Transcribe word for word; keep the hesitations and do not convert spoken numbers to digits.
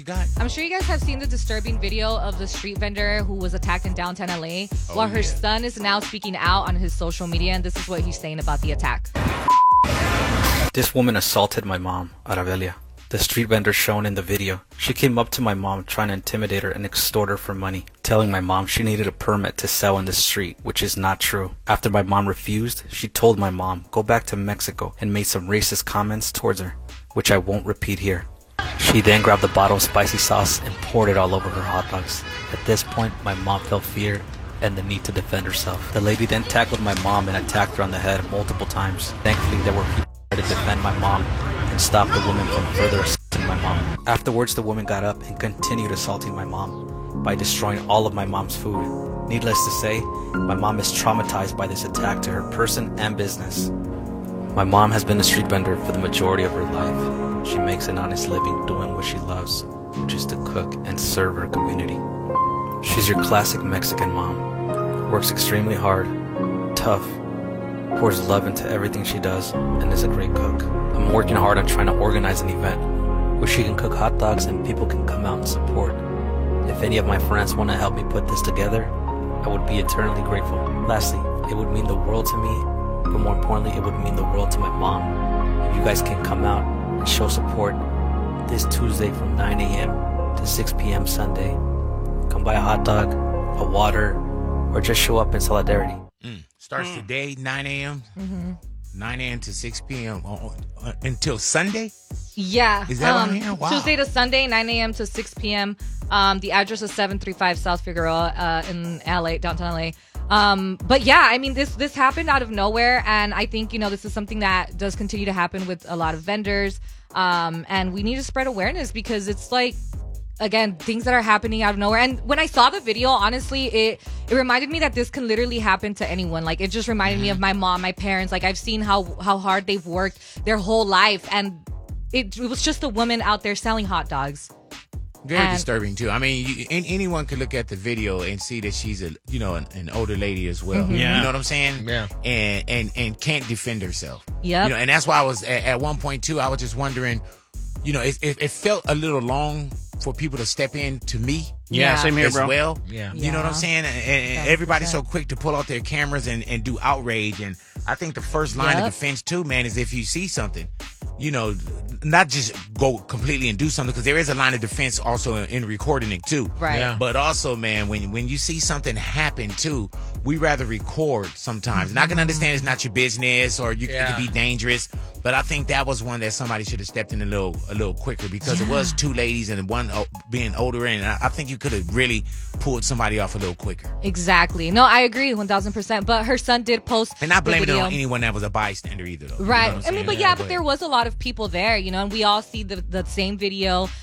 got? I'm sure you guys have seen the disturbing video of the street vendor who was attacked in downtown L A. Oh, While her yeah. son is now speaking out on his social media, and this is what he's saying about the attack. This woman assaulted my mom, Arabelia, the street vendor shown in the video. She came up to my mom trying to intimidate her and extort her for money, telling my mom she needed a permit to sell in the street, which is not true. After my mom refused, she told my mom go back to Mexico and made some racist comments towards her, which I won't repeat here. She then grabbed a bottle of spicy sauce and poured it all over her hot dogs. At this point, my mom felt fear and the need to defend herself. The lady then tackled my mom and attacked her on the head multiple times. Thankfully, there were people to defend my mom and stop the woman from further assaulting my mom. Afterwards, the woman got up and continued assaulting my mom by destroying all of my mom's food. Needless to say, my mom is traumatized by this attack to her person and business. My mom has been a street vendor for the majority of her life. She makes an honest living doing what she loves, which is to cook and serve her community. She's your classic Mexican mom. Works extremely hard, tough, pours love into everything she does, and is a great cook. I'm working hard on trying to organize an event where she can cook hot dogs and people can come out and support. If any of my friends want to help me put this together, I would be eternally grateful. Lastly, it would mean the world to me, but more importantly, it would mean the world to my mom. If you guys can come out and show support this Tuesday from nine a m to six p m Sunday, come buy a hot dog, a water, or just show up in solidarity. Mm. Starts mm. today, nine a m Mm-hmm. nine a m to six p m Uh, uh, until Sunday? Yeah. Is that um, right here? Wow. Tuesday to Sunday, nine a m to six p m Um, the address is seven thirty-five South Figueroa uh, in L A, downtown L A. Um, but yeah, I mean, this this happened out of nowhere, and I think, you know, this is something that does continue to happen with a lot of vendors, um, and we need to spread awareness because it's like, again, things that are happening out of nowhere. And when I saw the video, honestly, it it reminded me that this can literally happen to anyone. Like, it just reminded mm-hmm. me of my mom, my parents. Like, I've seen how how hard they've worked their whole life, and it, it was just a woman out there selling hot dogs. Very and, disturbing too. I mean, you, anyone could look at the video and see that she's a, you know, an, an older lady as well. Mm-hmm. Yeah. You know what I'm saying? Yeah. And and and can't defend herself. Yep. You know, and that's why I was at, at one point too. I was just wondering, you know, it, it, it felt a little long for people to step in to me. Yeah, same here, as bro. well. Yeah. You know what I'm saying? And, and everybody's so quick to pull out their cameras and, and do outrage. And I think the first line Yep. of defense too, man, is if you see something, you know, not just go completely and do something, because there is a line of defense also in, in recording it too. Right. Yeah. But also, man, when when you see something happen too, we rather record sometimes. And I can understand it's not your business or you Yeah. it can be dangerous, but I think that was one that somebody should have stepped in a little a little quicker, because it was two ladies and one uh, being older, and I, I think you could have really pulled somebody off a little quicker. Exactly. No, I agree one thousand percent. But her son did post And not the blaming it video. on anyone that was a bystander either, though. You know Right. what I'm I mean, saying? but yeah, but there was a lot of people there, you know, and we all see the, the same video